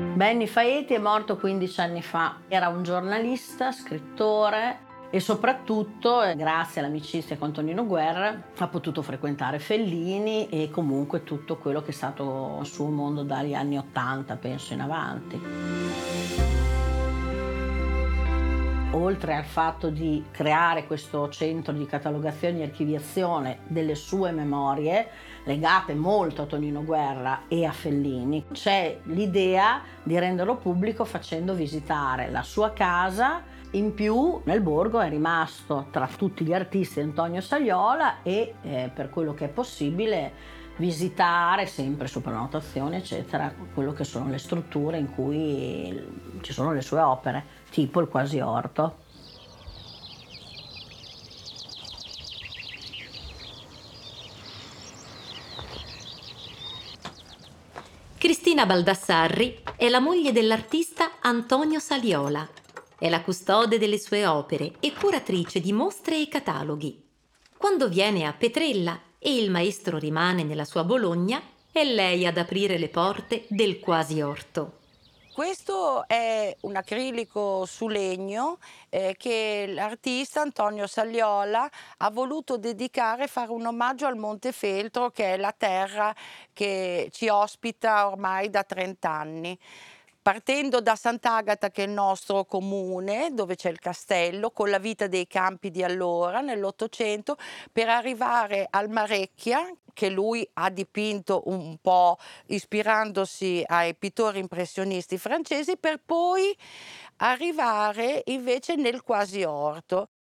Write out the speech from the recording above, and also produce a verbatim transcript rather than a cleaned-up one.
Benny Faeti è morto quindici anni fa. Era un giornalista, scrittore e soprattutto, eh, grazie all'amicizia con Tonino Guerra, ha potuto frequentare Fellini e comunque tutto quello che è stato il suo mondo dagli anni Ottanta, penso, in avanti. Oltre al fatto di creare questo centro di catalogazione e archiviazione delle sue memorie, legate molto a Tonino Guerra e a Fellini, c'è l'idea di renderlo pubblico facendo visitare la sua casa. In più nel borgo è rimasto tra tutti gli artisti Antonio Sagliola e eh, per quello che è possibile visitare, sempre su prenotazione eccetera, quello che sono le strutture in cui ci sono le sue opere, tipo il Quasi Orto. Cristina Baldassarri è la moglie dell'artista Antonio Saliola. È la custode delle sue opere e curatrice di mostre e cataloghi. Quando viene a Petrella e il maestro rimane nella sua Bologna, è lei ad aprire le porte del Quasi Orto. Questo è un acrilico su legno eh, che l'artista Antonio Sagliola ha voluto dedicare e fare un omaggio al Montefeltro, che è la terra che ci ospita ormai da trenta anni. Partendo da Sant'Agata, che è il nostro comune, dove c'è il castello, con la vita dei campi di allora, nell'Ottocento, per arrivare al Marecchia, che lui ha dipinto un po' ispirandosi ai pittori impressionisti francesi, per poi arrivare invece nel Quasi Orto.